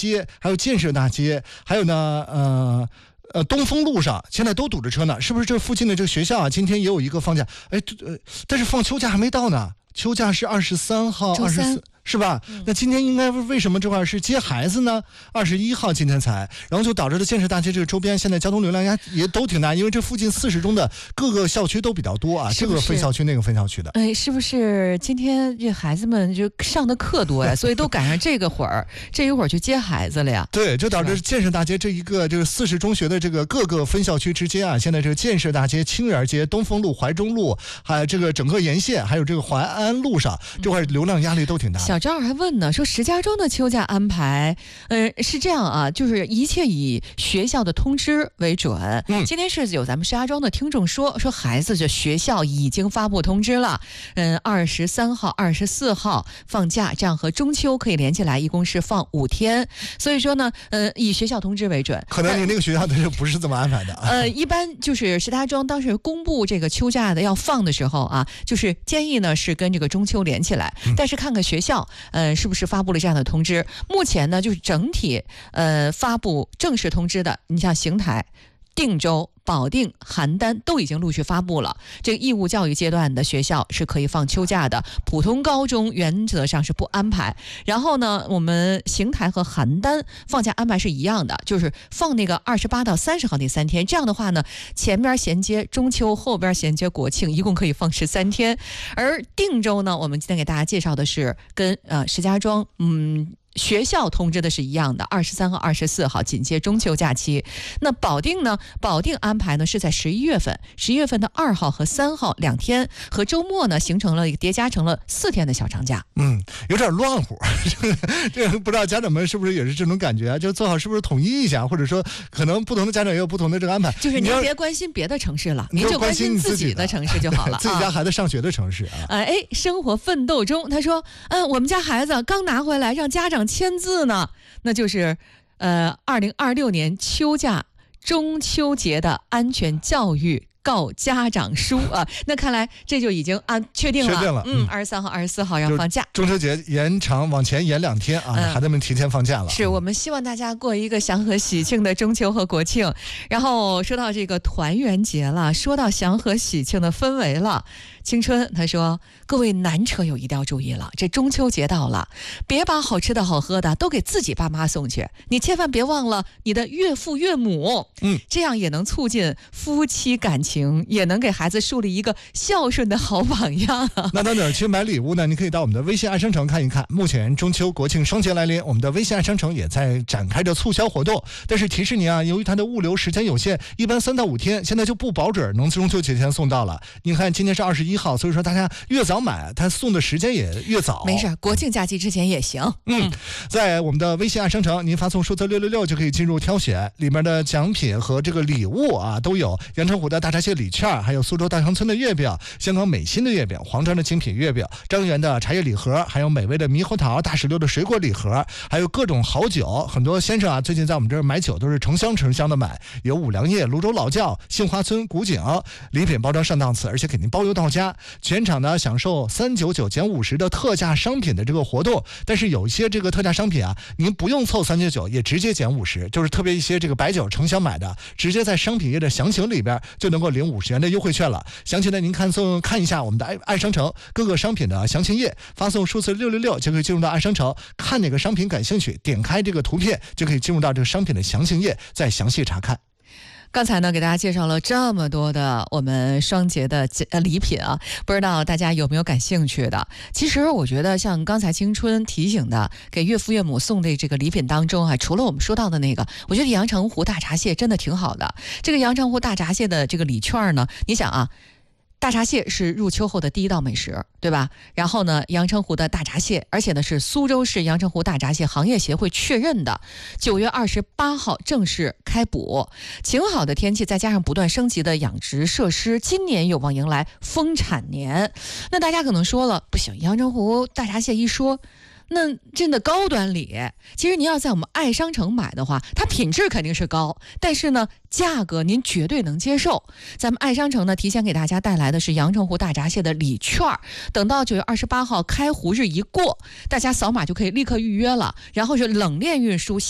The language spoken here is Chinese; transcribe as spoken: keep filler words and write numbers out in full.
街，还有建设大街，还有呢呃呃东风路上现在都堵着车呢，是不是这附近的这个学校啊今天也有一个放假？哎呃但是放秋假还没到呢，秋假是二十三号二十四是吧、嗯、那今天应该为什么这块是接孩子呢？二十一号今天才，然后就导致了建设大街这个周边现在交通流量也都挺大，因为这附近四十中的各个校区都比较多啊， 是是这个分校区那个分校区的。 哎，是不是今天这孩子们就上的课多呀，所以都赶上这个会儿，这一会儿去接孩子了呀？ 对，就导致建设大街这一个这个四十中学的这个各个分校区之间啊，现在这个建设大街、清源街、东风路、怀中路，还有这个整个沿线，还有这个淮安路上这块流量压力都挺大的。 小赵还问呢，说石家庄的秋假安排，呃，是这样啊，就是一切以学校的通知为准。嗯，今天是有咱们石家庄的听众说，说孩子这学校已经发布通知了，嗯，二十三号、二十四号放假，这样和中秋可以连起来，一共是放五天。所以说呢，呃，以学校通知为准。 可能你那个学校的不是这么安排的。 呃，一般就是石家庄当时公布这个秋假的要放的时候啊，就是建议呢是跟这个中秋连起来，但是看看学校，呃，是不是发布了这样的通知。目前呢，就是整体呃发布正式通知的，你像邢台、定州、保定、邯郸都已经陆续发布了，这个义务教育阶段的学校是可以放秋假的，普通高中原则上是不安排。然后呢，我们邢台和邯郸放假安排是一样的，就是放那个二十八到三十号那三天。这样的话呢，前边衔接中秋，后边衔接国庆，一共可以放十三天。而定州呢，我们今天给大家介绍的是跟呃石家庄嗯。学校通知的是一样的，二十三号、二十四号紧接中秋假期。那保定呢？保定安排呢是在十一月份，十一月份的二号和三号两天，和周末呢形成了叠加成了四天的小长假。 嗯，有点乱乎，这个不知道家长们是不是也是这种感觉啊？就最好是不是统一一下，或者说可能不同的家长也有不同的这个安排。 就是您别关心别的城市了，您就关心自己的城市就好了。 自己家孩子上学的城市啊。 哎，生活奋斗中，他说，嗯，我们家孩子刚拿回来，让家长签字呢，那就是呃二零二六年秋假中秋节的安全教育告家长书啊，那看来这就已经啊确定了， 确定了， 嗯，二十三号、二十四号要放假， 中秋节延长往前延两天啊，嗯、孩子们提前放假了。 是我们希望大家过一个祥和喜庆的中秋和国庆。然后说到这个团圆节了，说到祥和喜庆的氛围了，青春他说，各位男车友一定要注意了，这中秋节到了，别把好吃的好喝的都给自己爸妈送去，你千万别忘了你的岳父岳母，嗯，这样也能促进夫妻感情，也能给孩子树立一个孝顺的好榜样。 那到哪儿去买礼物呢？你可以到我们的微信爱商城看一看，目前中秋国庆双节来临，我们的微信爱商城也在展开着促销活动，但是提示你啊，由于它的物流时间有限，一般三到五天，现在就不保准能中秋节前送到了。你看今天是二十一号，所以说大家越早买，它送的时间也越早。 没事，国庆假期之前也行。 嗯，在我们的微信爱商城，您发送数字六六六就可以进入挑选，里面的奖品和这个礼物啊都有阳澄湖的大闸蟹礼券，还有苏州大乡村的月饼，香港美心的月饼，黄庄的精品月饼，张园的茶叶礼盒，还有美味的猕猴桃、大石榴的水果礼盒，还有各种好酒。很多先生啊，最近在我们这儿买酒都是成箱成箱的买，有五粮液、泸州老窖、杏花村古井，礼品包装上档次，而且给您包邮到家。全场呢享受三九九减五十的特价商品的这个活动，但是有一些这个特价商品啊，您不用凑三九九也直接减五十，就是特别一些这个白酒成箱买的，直接在商品页的详情里边就能够领五十元的优惠券了。详情呢，您看送看一下我们的爱爱商城各个商品的详情页，发送数字六六六就可以进入到爱商城，看哪个商品感兴趣，点开这个图片就可以进入到这个商品的详情页，再详细查看。 刚才呢，给大家介绍了这么多的我们双节的礼品啊，不知道大家有没有感兴趣的？其实我觉得，像刚才青春提醒的，给岳父岳母送的这个礼品当中啊，除了我们说到的那个，我觉得阳澄湖大闸蟹真的挺好的。这个阳澄湖大闸蟹的这个礼券呢，你想啊。大闸蟹是入秋后的第一道美食，对吧？然后呢，阳澄湖的大闸蟹，而且呢是苏州市阳澄湖大闸蟹行业协会确认的，九月二十八号正式开捕。晴好的天气，再加上不断升级的养殖设施，今年有望迎来丰产年。那大家可能说了，不行，阳澄湖大闸蟹一说，那真的高端礼，其实您要在我们爱商城买的话，它品质肯定是高，但是呢，价格您绝对能接受。咱们爱商城呢，提前给大家带来的是阳澄湖大闸蟹的礼券，等到九月二十八号开湖日一过，大家扫码就可以立刻预约了，然后是冷链运输。